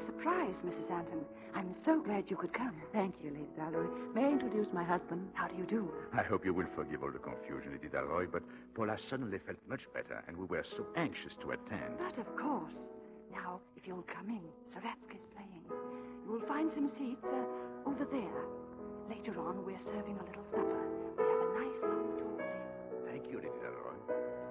surprise, Mrs. Anton. I'm so glad you could come. Thank you, Lady Dalroy. May I introduce my husband? How do you do? I hope you will forgive all the confusion, Lady Dalroy, but Paula suddenly felt much better, and we were so anxious to attend. But of course. Now, if you'll come in, Saratska's playing. You will find some seats over there. Later on, we're serving a little supper. We have a nice long table. Thank you, Lady Dalroy.